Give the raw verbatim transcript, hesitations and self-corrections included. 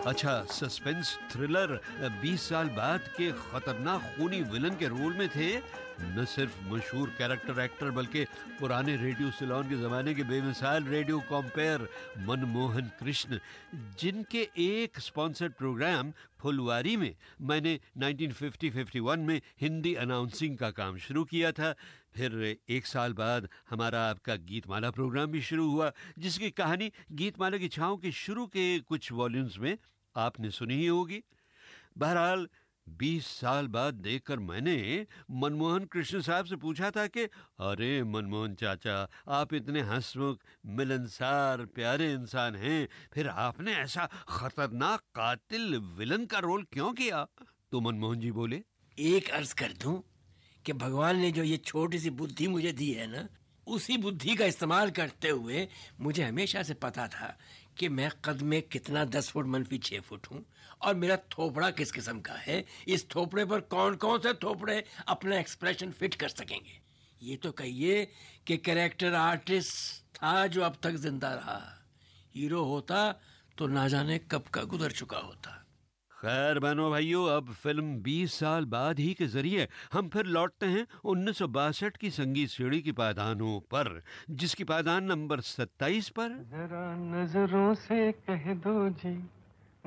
अच्छा, suspense thriller बीस साल बाद के खतरनाक खूनी विलन के रोल में थे न सिर्फ मशहूर कैरेक्टर एक्टर बल्कि पुराने रेडियो सिलोन के जमाने के बेमिसाल रेडियो कॉम्पेयर मनमोहन कृष्ण, जिनके एक स्पॉन्सर्ड प्रोग्राम फुलवारी में मैंने नाइनटीन फिफ्टी फिफ्टी वन में हिंदी अनाउंसिंग का काम शुरू किया था। फिर एक साल बाद हमारा आपका गीतमाला प्रोग्राम भी शुरू हुआ, जिसकी कहानी गीतमाला की छाँव के शुरू के कुछ वॉल्यूम्स में आपने सुनी ही होगी। बहरहाल बीस साल बाद देखकर मैंने मनमोहन कृष्ण साहब से पूछा था कि अरे मनमोहन चाचा, आप इतने हंसमुख मिलनसार प्यारे इंसान हैं, फिर आपने ऐसा खतरनाक कातिल विलन का रोल क्यों किया? तो मनमोहन जी बोले, एक अर्ज कर दूं कि भगवान ने जो ये छोटी सी बुद्धि मुझे दी है ना, उसी बुद्धि का इस्तेमाल करते हुए मुझे हमेशा से पता था कि मैं कद में कितना दस फुट मनफी छह फुट हूँ और मेरा थोपड़ा किस किस्म का है, इस थोपड़े पर कौन कौन से थोपड़े अपना एक्सप्रेशन फिट कर सकेंगे। ये तो कहिए कि कैरेक्टर आर्टिस्ट था जो अब तक जिंदा रहा। हीरो होता तो ना जाने कब का गुजर चुका होता। खैर बहनों भाइयों, अब फिल्म बीस साल बाद ही के जरिए हम फिर लौटते हैं उन्नीस सौ बासठ की संगीत सीढ़ी की पायदानों पर, जिसकी पायदान नंबर सत्ताईस पर जरा नजरों से कह दो जी